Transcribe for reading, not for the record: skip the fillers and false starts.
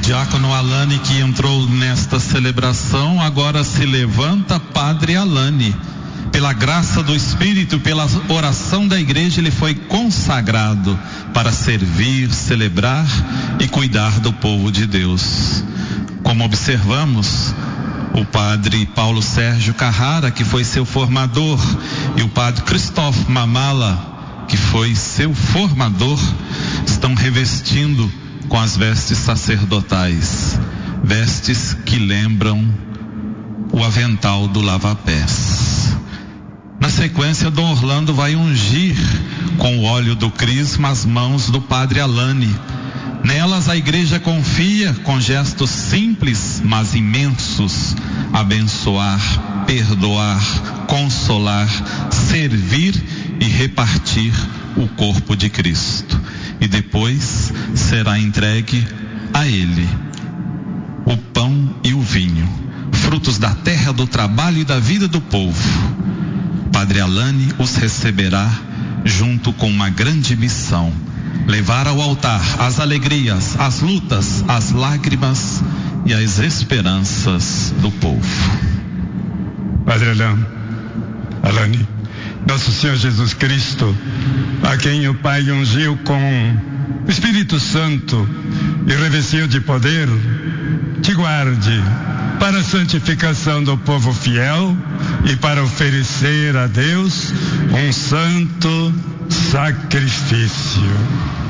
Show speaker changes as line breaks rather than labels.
Diácono Alane, que entrou nesta celebração, agora se levanta Padre Alane. Pela graça do Espírito, pela oração da igreja, ele foi consagrado para servir, celebrar e cuidar do povo de Deus. Como observamos, o padre Paulo Sérgio Carrara, que foi seu formador, e o padre Christophe Mamala, que foi seu formador, estão revestindo com as vestes sacerdotais, vestes que lembram o avental do lava-pés. Na sequência, Dom Orlando vai ungir com o óleo do crisma as mãos do Padre Alane. Nelas a igreja confia, com gestos simples, mas imensos, abençoar, perdoar, consolar, servir e repartir o corpo de Cristo. E depois será entregue a Ele o pão e o vinho, frutos da terra, do trabalho e da vida do povo. Padre Alane os receberá junto com uma grande missão: levar ao altar as alegrias, as lutas, as lágrimas e as esperanças do povo.
Padre Alane, nosso Senhor Jesus Cristo, a quem o Pai ungiu com o Espírito Santo e revestiu de poder, te guarde para a santificação do povo fiel e para oferecer a Deus um santo sacrifício.